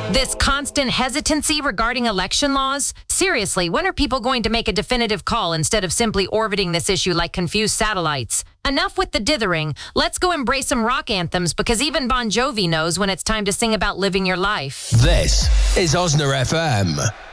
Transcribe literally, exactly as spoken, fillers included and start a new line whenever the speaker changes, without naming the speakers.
This constant hesitancy regarding election laws? Seriously, when are people going to make a definitive call instead of simply orbiting this issue like confused satellites? Enough with the dithering. Let's go embrace some rock anthems, because even Bon Jovi knows when it's time to sing about living your life.
This is Osna F M.